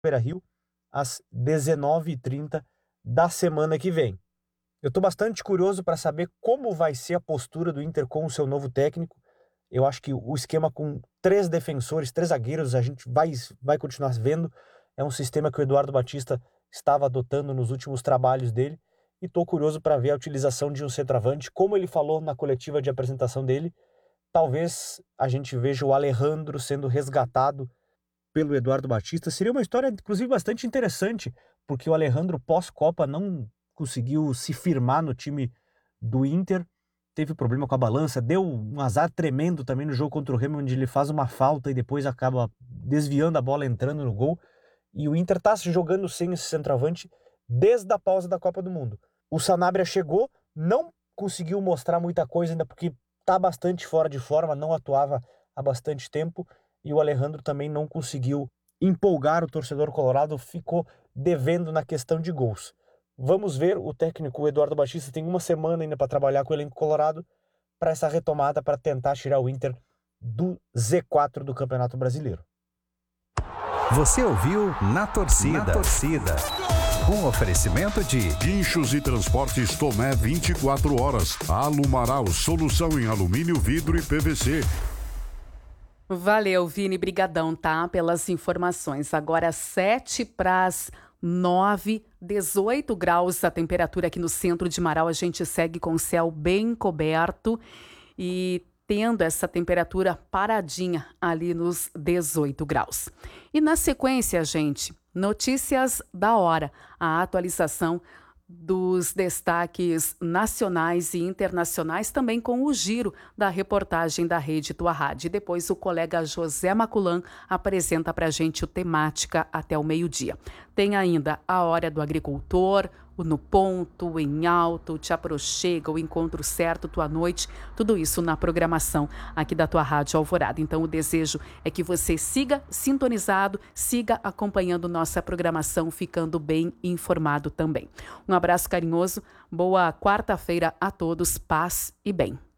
Beira-Rio, às 19h30 da semana que vem. Eu estou bastante curioso para saber como vai ser a postura do Inter com o seu novo técnico. Eu acho que o esquema com 3 defensores, 3 zagueiros, a gente vai continuar vendo. É um sistema que o Eduardo Batista estava adotando nos últimos trabalhos dele. E estou curioso para ver a utilização de um centroavante. Como ele falou na coletiva de apresentação dele, talvez a gente veja o Alejandro sendo resgatado pelo Eduardo Batista. Seria uma história, inclusive, bastante interessante, porque o Alejandro, pós-Copa, não conseguiu se firmar no time do Inter, teve problema com a balança, deu um azar tremendo também no jogo contra o Remo, onde ele faz uma falta e depois acaba desviando a bola, entrando no gol. E o Inter está jogando sem esse centroavante desde a pausa da Copa do Mundo. O Sanabria chegou, não conseguiu mostrar muita coisa ainda porque está bastante fora de forma, não atuava há bastante tempo, e o Alejandro também não conseguiu empolgar o torcedor colorado, ficou devendo na questão de gols. Vamos ver, o técnico Eduardo Batista tem uma semana ainda para trabalhar com o elenco colorado para essa retomada, para tentar tirar o Inter do Z4 do Campeonato Brasileiro. Você ouviu Na Torcida. Na Torcida. Um oferecimento de Guinchos e Transportes Tomé 24 horas. Alumaral, solução em alumínio, vidro e PVC. Valeu, Vini, brigadão, tá? Pelas informações. Agora 7:09, 18 graus a temperatura aqui no centro de Marau. A gente segue com o céu bem coberto e tendo essa temperatura paradinha ali nos 18 graus. E na sequência, gente, notícias da hora, a atualização dos destaques nacionais e internacionais, também com o giro da reportagem da Rede Tua Rádio. E depois o colega José Maculan apresenta para a gente o Temática até o meio-dia. Tem ainda a Hora do Agricultor, o No Ponto, o Em Alto, o Te Aproxega, o Encontro Certo, Tua Noite, tudo isso na programação aqui da Tua Rádio Alvorada. Então o desejo é que você siga sintonizado, siga acompanhando nossa programação, ficando bem informado também. Um abraço carinhoso, boa quarta-feira a todos, paz e bem.